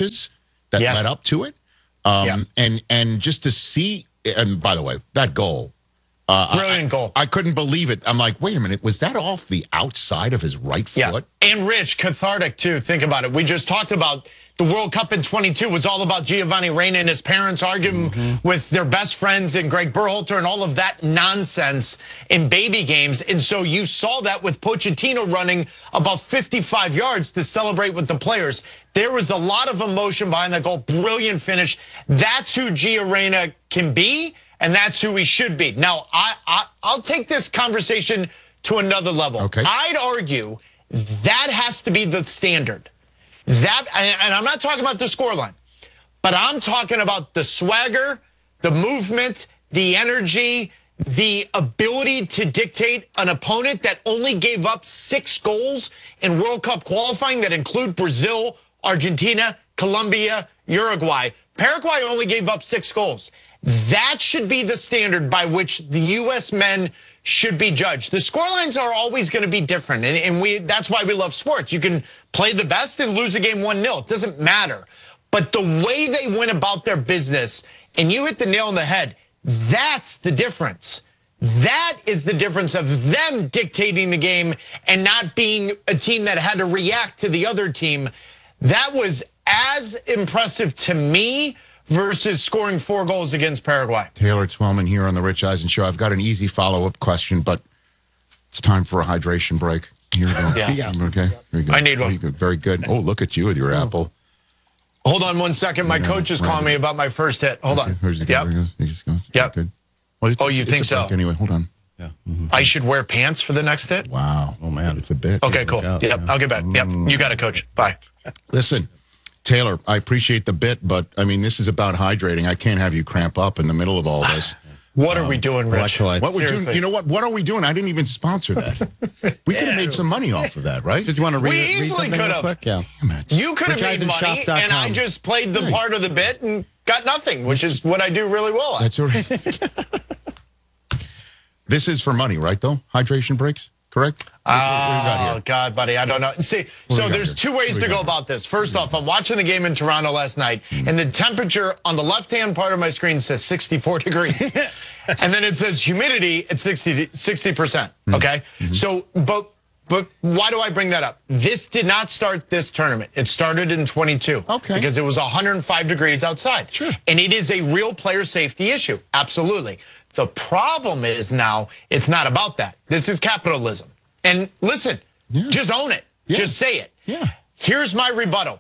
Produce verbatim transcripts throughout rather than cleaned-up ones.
matches that Yes. led up to it. Um, Yeah. and, and just to see, and by the way, that goal. Uh, Brilliant I, goal. I couldn't believe it. I'm like, wait a minute, was that off the outside of his right Yeah. foot? And Rich, cathartic too. Think about it. We just talked about the World Cup in twenty-two was all about Giovanni Reina and his parents arguing mm-hmm. with their best friends and Greg Berhalter and all of that nonsense in baby games. And so you saw that with Pochettino running about fifty-five yards to celebrate with the players. There was a lot of emotion behind that goal. Brilliant finish. That's who Gio Reyna can be, and that's who he should be. Now, I, I, I'll take this conversation to another level. Okay. I'd argue that has to be the standard. That, and I'm not talking about the scoreline, but I'm talking about the swagger, the movement, the energy, the ability to dictate an opponent that only gave up six goals in World Cup qualifying that include Brazil, Argentina, Colombia, Uruguay. Paraguay only gave up six goals. That should be the standard by which the U S men should be judged. The scorelines are always going to be different, and, and we that's why we love sports. You can play the best and lose a game one nil. It doesn't matter. But the way they went about their business, and you hit the nail on the head, that's the difference. That is the difference of them dictating the game and not being a team that had to react to the other team. That was as impressive to me versus scoring four goals against Paraguay. Taylor Twellman here on the Rich Eisen Show. I've got an easy follow-up question, but it's time for a hydration break. Here we go. Yeah. yeah. Okay. Very good. I need one. Very good. Very good. Oh, look at you with your apple. Hold on one second. My Yeah, coach is right. calling me about my first hit. Hold Okay. on. Where's he Yep. going? He's going. Yep. Good. Well, it's, Oh, you it's think a break so? Anyway, hold on. Yeah. Mm-hmm. I should wear pants for the next hit? Wow. Oh, man. It's a bit. Okay, cool. out, Yep, yeah. I'll get back. Yep, you got it, coach. Bye. Listen, Taylor, I appreciate the bit, but I mean, this is about hydrating. I can't have you cramp up in the middle of all this. What are we doing, Rich? electrolytes. What we're doing, Seriously. you know what? What are we doing? I didn't even sponsor that. We could have made some money off of that, right? Did you want to read, We read easily something could real have. quick? Yeah. Damn it. You could have made money, rich eisen shop dot and I com. just played the Right. part of the bit and got nothing, which is what I do really well at. That's all right. This is for money, right, though? Hydration breaks, correct? What, what, what do you got Oh, here? God, buddy, I don't know. See, do so you got there's here? two What ways do to you go got about this. First off, I'm watching the game in Toronto last night, and the temperature on the left-hand part of my screen says sixty-four degrees. And then it says humidity at sixty percent, okay? So, but but why do I bring that up? This did not start this tournament. It started in twenty-two. Okay. Because it was one hundred five degrees outside. Sure. And it is a real player safety issue, absolutely. The problem is now it's not about that. This is capitalism. And listen, Yeah. just own it. Yeah. Just say it. Yeah. Here's my rebuttal.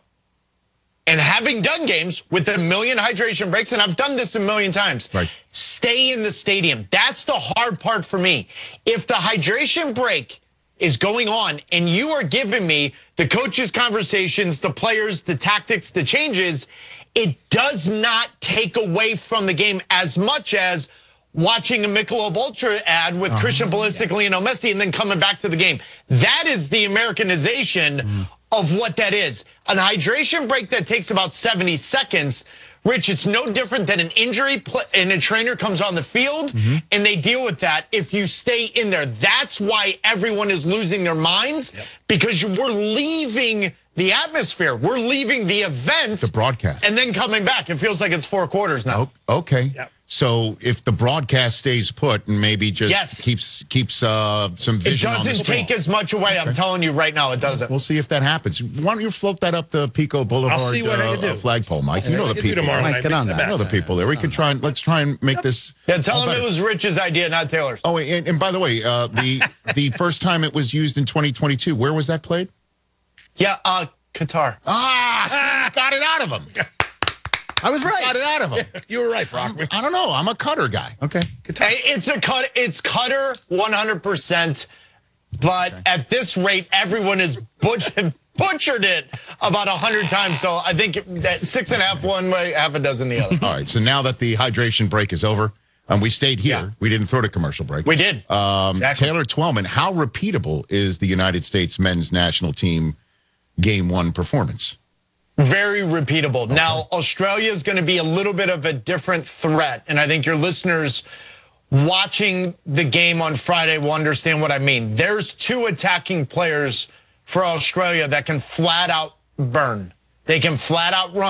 And having done games with a million hydration breaks, and I've done this a million times, Right. stay in the stadium. That's the hard part for me. If the hydration break is going on and you are giving me the coaches' conversations, the players, the tactics, the changes, it does not take away from the game as much as watching a Michelob Ultra ad with Christian Pulisic, Lionel Messi, and then coming back to the game. That is the Americanization of what that is. An hydration break that takes about seventy seconds. Rich, it's no different than an injury pl- and a trainer comes on the field and they deal with that if you stay in there. That's why everyone is losing their minds because you- we're leaving the atmosphere. We're leaving the event. The broadcast. And then coming back. It feels like it's four quarters now. O- Okay. So if the broadcast stays put and maybe just Yes. keeps keeps uh, some It vision on the doesn't screen. take as much away. I'm telling you right now, it doesn't. We'll see if that happens. Why don't you float that up the Pico Boulevard I'll see what I uh, can do. uh, flagpole, Mike? See You know what the I can do people. tomorrow Mike, when I get fix on the that. I know the back. people there. We could try and let's try and make this. Yeah, tell all him it better. was Rich's idea, not Taylor's. Oh, and, and by the way, uh, the the first time it was used in twenty twenty-two, where was that played? Yeah, uh, Qatar. Ah, see, got it out of him. I was Got right. it out of him. You were right, Brock. I don't know. I'm a cutter guy. Okay. Hey, It's a cut. It's Cutter one hundred percent. But at this rate, everyone has butchered, butchered it about one hundred times. So I think that six and a half one way, half a dozen the other. All right. So now that the hydration break is over, and we stayed here, Yeah. we didn't throw to commercial break. We did. Um, Exactly. Taylor Twellman, how repeatable is the United States men's national team game one performance? Very repeatable. Now, Australia is going to be a little bit of a different threat. And I think your listeners watching the game on Friday will understand what I mean. There's two attacking players for Australia that can flat out burn. They can flat out run.